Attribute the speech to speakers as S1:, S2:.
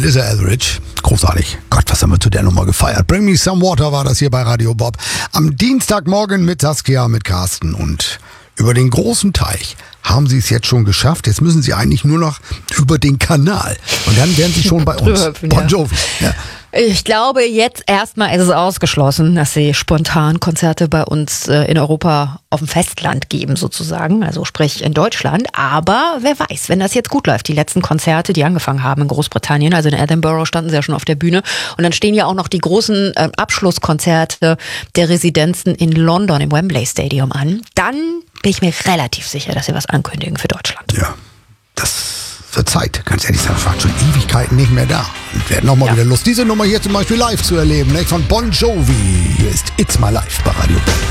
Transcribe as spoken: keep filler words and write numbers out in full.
S1: Alyssa Etheridge. Großartig. Gott, was haben wir zu der Nummer gefeiert. Bring Me Some Water war das hier bei Radio Bob. Am Dienstagmorgen mit Saskia, mit Carsten und über den großen Teich haben sie es jetzt schon geschafft. Jetzt müssen sie eigentlich nur noch über den Kanal. Und dann wären sie schon bei uns. Bon Jovi. Ja.
S2: Ich glaube, jetzt erstmal ist es ausgeschlossen, dass sie spontan Konzerte bei uns äh, in Europa auf dem Festland geben sozusagen, also sprich in Deutschland. Aber wer weiß, wenn das jetzt gut läuft, die letzten Konzerte, die angefangen haben in Großbritannien, also in Edinburgh standen sie ja schon auf der Bühne. Und dann stehen ja auch noch die großen äh, Abschlusskonzerte der Residenzen in London im Wembley Stadium an. Dann bin ich mir relativ sicher, dass sie was ankündigen für Deutschland.
S1: Ja, das wird Zeit. Ganz ehrlich, das war schon Ewigkeiten nicht mehr da. Und werden nochmal ja. wieder Lust, diese Nummer hier zum Beispiel live zu erleben, ne? Von Bon Jovi. Hier ist It's My Life bei Radio Bob.